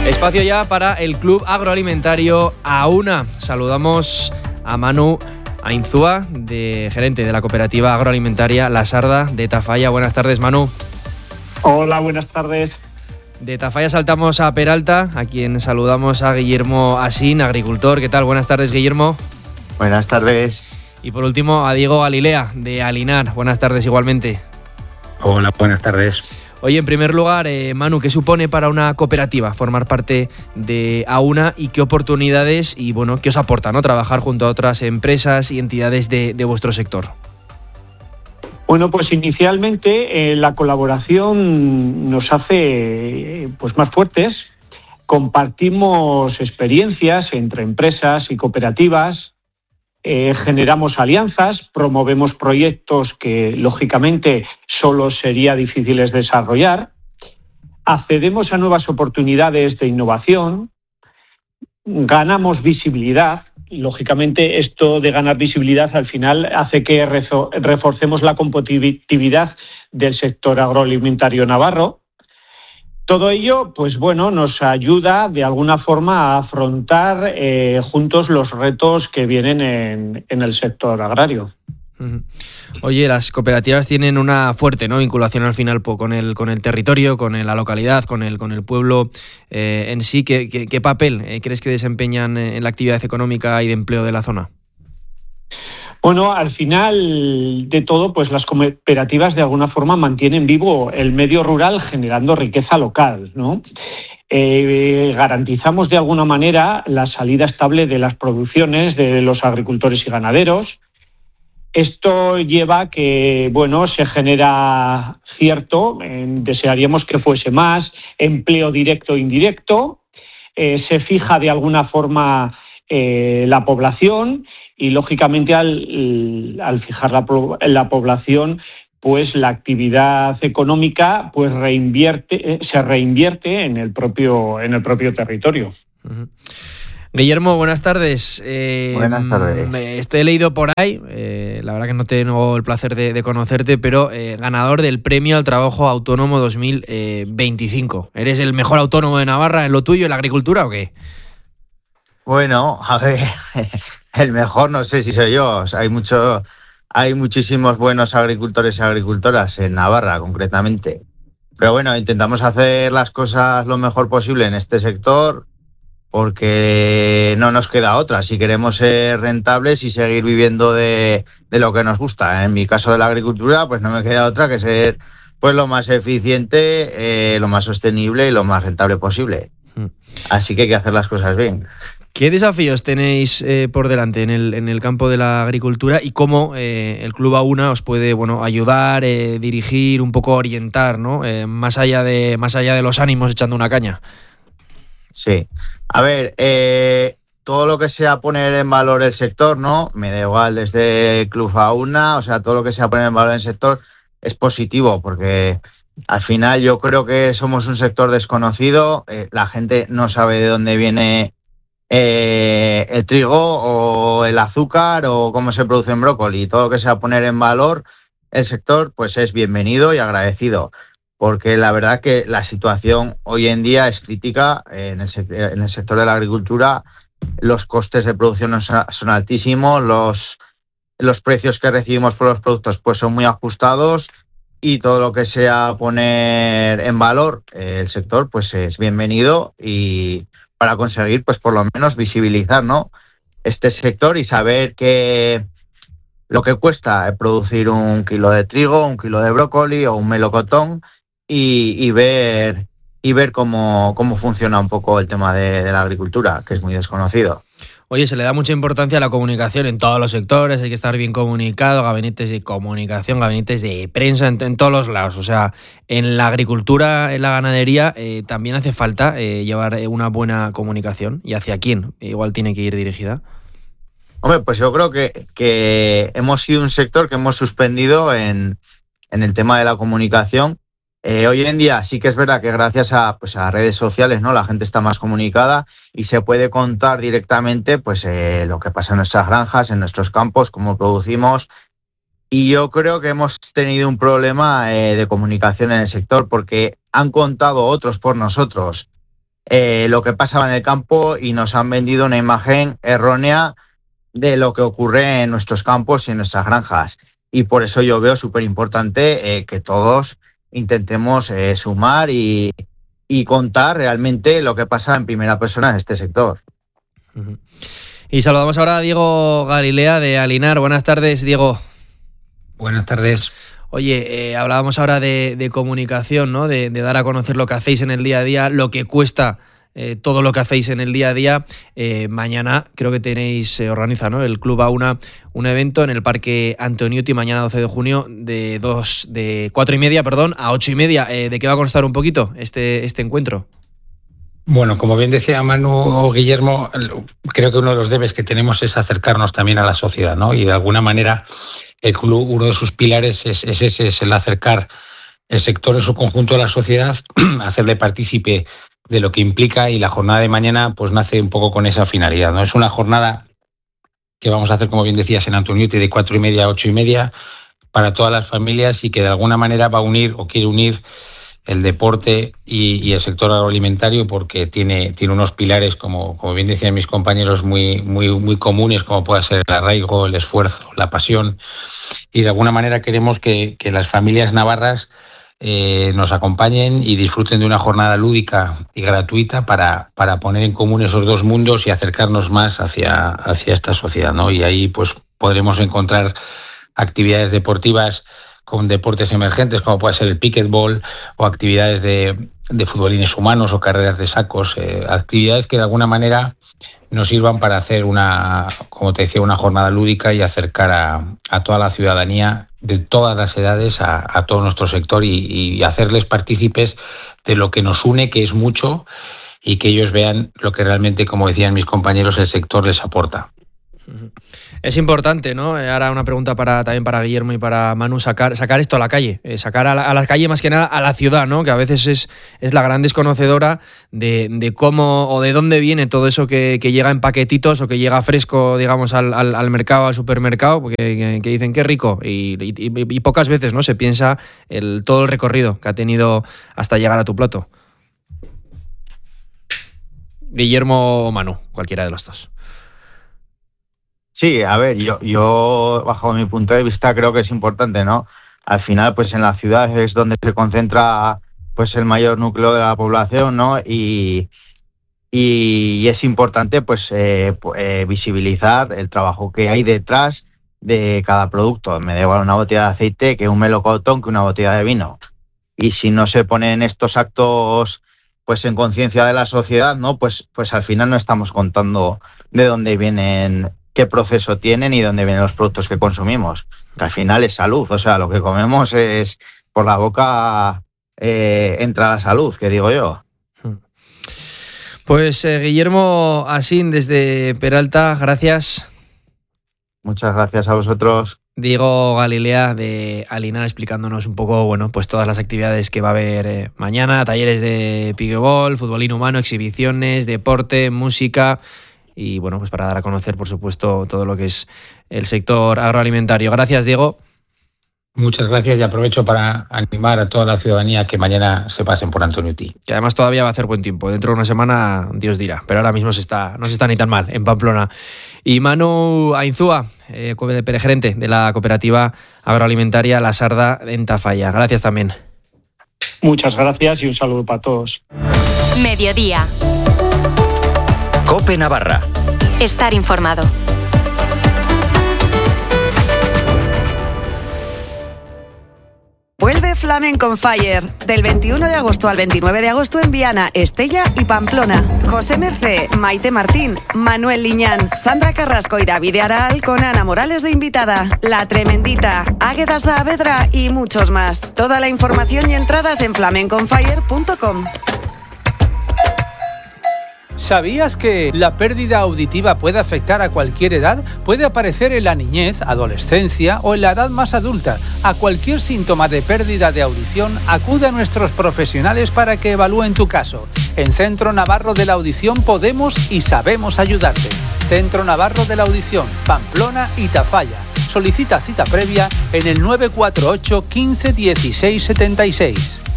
Espacio ya para el Club Agroalimentario Auna. Saludamos a Manu Ainzúa, gerente de la cooperativa agroalimentaria La Sarda de Tafalla. Buenas tardes, Manu. Hola, buenas tardes. De Tafalla saltamos a Peralta, a quien saludamos a Guillermo Asín, agricultor. ¿Qué tal? Buenas tardes, Guillermo. Buenas tardes. Y por último a Diego Galilea, de Alinar. Buenas tardes igualmente. Hola, buenas tardes. Oye, en primer lugar, Manu, ¿qué supone para una cooperativa formar parte de Auna y qué oportunidades y bueno, qué os aporta, ¿no?, trabajar junto a otras empresas y entidades de vuestro sector? Bueno, pues inicialmente la colaboración nos hace pues más fuertes. Compartimos experiencias entre empresas y cooperativas, generamos alianzas, promovemos proyectos que lógicamente solo sería difíciles desarrollar, accedemos a nuevas oportunidades de innovación, ganamos visibilidad. Y, lógicamente, esto de ganar visibilidad al final hace que reforcemos la competitividad del sector agroalimentario navarro. Todo ello, pues bueno, nos ayuda de alguna forma a afrontar juntos los retos que vienen en el sector agrario. Oye, las cooperativas tienen una fuerte, ¿no?, vinculación al final con el territorio, con la localidad, con el pueblo en sí. ¿Qué papel crees que desempeñan en la actividad económica y de empleo de la zona? Bueno, al final de todo, pues las cooperativas de alguna forma mantienen vivo el medio rural generando riqueza local, ¿no? Garantizamos de alguna manera la salida estable de las producciones de los agricultores y ganaderos. Esto lleva a que, bueno, se genera desearíamos que fuese más, empleo directo e indirecto, se fija de alguna forma la población y, lógicamente, al fijar la población, pues la actividad económica pues se reinvierte en el propio territorio. Uh-huh. Guillermo, buenas tardes. Buenas tardes. He leído por ahí, la verdad que no tengo el placer de conocerte, pero ganador del Premio al Trabajo Autónomo 2025. ¿Eres el mejor autónomo de Navarra en lo tuyo, en la agricultura o qué? Bueno, a ver, el mejor no sé si soy yo. O sea, hay muchísimos buenos agricultores y agricultoras en Navarra, concretamente. Pero bueno, intentamos hacer las cosas lo mejor posible en este sector, porque no nos queda otra si queremos ser rentables y seguir viviendo de lo que nos gusta. En mi caso de la agricultura, pues no me queda otra que ser pues lo más eficiente, lo más sostenible y lo más rentable posible. Así que hay que hacer las cosas bien. ¿Qué desafíos tenéis por delante en el campo de la agricultura y cómo el Club Auna os puede ayudar, dirigir, un poco orientar, ¿no? Más allá de los ánimos echando una caña? Sí. A ver, todo lo que sea poner en valor el sector, ¿no? Me da igual desde Club Auna, o sea, todo lo que sea poner en valor el sector es positivo, porque al final yo creo que somos un sector desconocido, la gente no sabe de dónde viene el trigo o el azúcar o cómo se produce en brócoli. Todo lo que sea poner en valor el sector, pues es bienvenido y agradecido, porque la verdad que la situación hoy en día es crítica en el sector de la agricultura. Los costes de producción son altísimos, los precios que recibimos por los productos pues son muy ajustados, y todo lo que sea poner en valor el sector pues es bienvenido, y para conseguir pues por lo menos visibilizar, ¿no?, este sector y saber que lo que cuesta producir un kilo de trigo, un kilo de brócoli o un melocotón, y ver cómo funciona un poco el tema de la agricultura, que es muy desconocido. Oye, se le da mucha importancia a la comunicación en todos los sectores, hay que estar bien comunicado, gabinetes de comunicación, gabinetes de prensa, en todos los lados. O sea, en la agricultura, en la ganadería, también hace falta llevar una buena comunicación. ¿Y hacia quién igual tiene que ir dirigida? Hombre, pues yo creo que hemos sido un sector que hemos suspendido en el tema de la comunicación. Hoy en día sí que es verdad que gracias a redes sociales, ¿no?, la gente está más comunicada y se puede contar directamente pues lo que pasa en nuestras granjas, en nuestros campos, cómo producimos. Y yo creo que hemos tenido un problema de comunicación en el sector, porque han contado otros por nosotros lo que pasaba en el campo y nos han vendido una imagen errónea de lo que ocurre en nuestros campos y en nuestras granjas. Y por eso yo veo súper importante que todos intentemos sumar y contar realmente lo que pasa en primera persona en este sector. Y saludamos ahora a Diego Galilea de Alinar. Buenas tardes, Diego. Buenas tardes. Oye, hablábamos ahora de comunicación, ¿no? De dar a conocer lo que hacéis en el día a día, lo que cuesta todo lo que hacéis en el día a día. Mañana creo que tenéis, organiza, ¿no?, el Club Auna, un evento en el Parque Antoniuti, mañana 12 de junio, de 4:30, a 8:30. ¿De qué va a constar un poquito este encuentro? Bueno, como bien decía Manu o Guillermo, creo que uno de los debes que tenemos es acercarnos también a la sociedad, ¿no? Y de alguna manera el club, uno de sus pilares es el acercar el sector en su conjunto a la sociedad, hacerle partícipe de lo que implica, y la jornada de mañana pues nace un poco con esa finalidad, ¿no? Es una jornada que vamos a hacer, como bien decías, en Antoniuti de 4:30 a 8:30 para todas las familias, y que de alguna manera va a unir o quiere unir el deporte y el sector agroalimentario, porque tiene unos pilares, como bien decían mis compañeros, muy comunes, como puede ser el arraigo, el esfuerzo, la pasión, y de alguna manera queremos que las familias navarras nos acompañen y disfruten de una jornada lúdica y gratuita para poner en común esos dos mundos y acercarnos más hacia esta sociedad, ¿no? Y ahí pues podremos encontrar actividades deportivas con deportes emergentes, como puede ser el pickleball, o actividades de futbolines humanos o carreras de sacos, actividades que de alguna manera nos sirvan para hacer como te decía, una jornada lúdica y acercar a toda la ciudadanía de todas las edades a todo nuestro sector, y hacerles partícipes de lo que nos une, que es mucho, y que ellos vean lo que realmente, como decían mis compañeros, el sector les aporta. Es importante, ¿no? Ahora una pregunta también para Guillermo y para Manu, sacar esto a la calle, sacar a la calle, más que nada a la ciudad, ¿no? Que a veces es la gran desconocedora de cómo o de dónde viene todo eso que llega en paquetitos o que llega fresco, digamos, al mercado, al supermercado, que dicen qué rico, y pocas veces, ¿no?, se piensa todo el recorrido que ha tenido hasta llegar a tu plato. Guillermo o Manu, cualquiera de los dos. Sí, a ver, yo bajo mi punto de vista creo que es importante, ¿no? Al final, pues en la ciudad es donde se concentra pues el mayor núcleo de la población, ¿no? Y es importante pues visibilizar el trabajo que hay detrás de cada producto. Me da igual una botella de aceite que un melocotón que una botella de vino. Y si no se ponen estos actos pues en conciencia de la sociedad, ¿no? Pues al final no estamos contando de dónde vienen, qué proceso tienen y dónde vienen los productos que consumimos. Que al final es salud, o sea, lo que comemos es por la boca entra la salud, que digo yo. Pues Guillermo Asín, desde Peralta, gracias. Muchas gracias a vosotros. Diego Galilea de Alinar, explicándonos un poco, bueno, pues todas las actividades que va a haber mañana, talleres de pickleball, futbolín humano, exhibiciones, deporte, música. Y bueno, pues para dar a conocer, por supuesto, todo lo que es el sector agroalimentario. Gracias, Diego. Muchas gracias, y aprovecho para animar a toda la ciudadanía que mañana se pasen por Antoniuti. Que además todavía va a hacer buen tiempo. Dentro de una semana, Dios dirá. Pero ahora mismo no se está ni tan mal en Pamplona. Y Manu Ainzúa, gerente de la cooperativa agroalimentaria La Sarda en Tafalla. Gracias también. Muchas gracias y un saludo para todos. Mediodía. COPE Navarra. Estar informado. Vuelve Flamenco on Fire, del 21 de agosto al 29 de agosto en Viana, Estella y Pamplona. José Mercé, Maite Martín, Manuel Liñán, Sandra Carrasco y David Aral con Ana Morales de invitada, La Tremendita, Águeda Saavedra y muchos más. Toda la información y entradas en flamenconfire.com. ¿Sabías que la pérdida auditiva puede afectar a cualquier edad? Puede aparecer en la niñez, adolescencia o en la edad más adulta. A cualquier síntoma de pérdida de audición, acude a nuestros profesionales para que evalúen tu caso. En Centro Navarro de la Audición podemos y sabemos ayudarte. Centro Navarro de la Audición, Pamplona y Tafalla. Solicita cita previa en el 948 15 16 76.